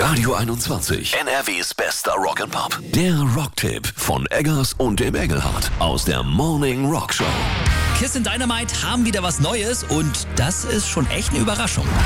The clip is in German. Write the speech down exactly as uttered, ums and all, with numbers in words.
Radio einundzwanzig, N R Ws bester Rock'n'Pop. Der Rocktipp von Eggers und dem Engelhardt aus der Morning Rock Show. Kiss and Dynamite haben wieder was Neues und das ist schon echt eine Überraschung.